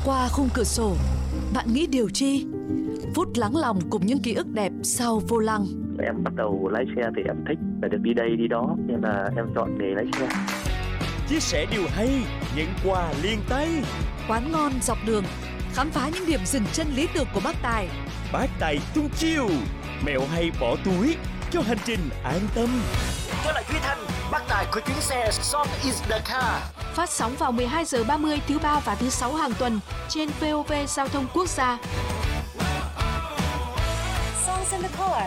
Qua khung cửa sổ, bạn nghĩ điều chi? Phút lắng lòng cùng những ký ức đẹp sau vô lăng. Em bắt đầu lái xe thì em thích phải được đi đây đi đó, nên là em chọn nghề lái xe. Chia sẻ điều hay, những quà liền tay. Quán ngon dọc đường, khám phá những điểm dừng chân lý tưởng của bác Tài. Bác Tài tung chiêu, mẹo hay bỏ túi cho hành trình an tâm. Tôi là Duy Thanh, bác Tài của chuyến xe Song is the car. Phát sóng vào 12 giờ 30 thứ ba và thứ sáu hàng tuần trên VOV Giao thông Quốc gia. Songs in the car.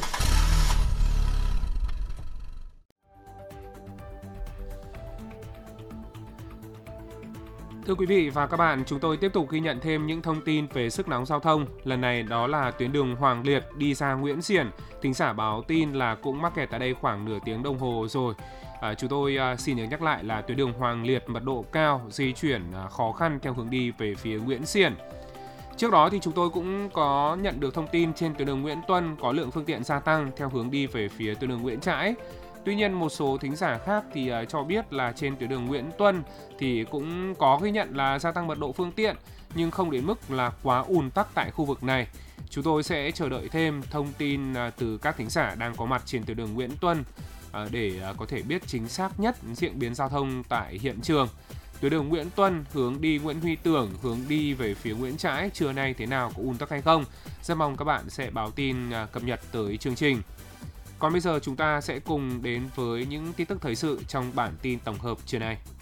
Thưa quý vị và các bạn, chúng tôi tiếp tục ghi nhận thêm những thông tin về sức nóng giao thông. Lần này đó là tuyến đường Hoàng Liệt đi ra Nguyễn Xiển. Thính giả báo tin là cũng mắc kẹt tại đây khoảng nửa tiếng đồng hồ rồi. Chúng tôi xin nhớ nhắc lại là tuyến đường Hoàng Liệt mật độ cao, di chuyển khó khăn theo hướng đi về phía Nguyễn Xiển. Trước đó thì chúng tôi cũng có nhận được thông tin trên tuyến đường Nguyễn Tuân có lượng phương tiện gia tăng theo hướng đi về phía tuyến đường Nguyễn Trãi. Tuy nhiên một số thính giả khác thì cho biết là trên tuyến đường Nguyễn Tuân thì cũng có ghi nhận là gia tăng mật độ phương tiện nhưng không đến mức là quá ùn tắc tại khu vực này. Chúng tôi sẽ chờ đợi thêm thông tin từ các thính giả đang có mặt trên tuyến đường Nguyễn Tuân để có thể biết chính xác nhất diễn biến giao thông tại hiện trường. Tuyến đường Nguyễn Tuân hướng đi Nguyễn Huy Tưởng, hướng đi về phía Nguyễn Trãi trưa nay thế nào, có ùn tắc hay không? Rất mong các bạn sẽ báo tin cập nhật tới chương trình. Còn bây giờ chúng ta sẽ cùng đến với những tin tức thời sự trong bản tin tổng hợp trưa nay.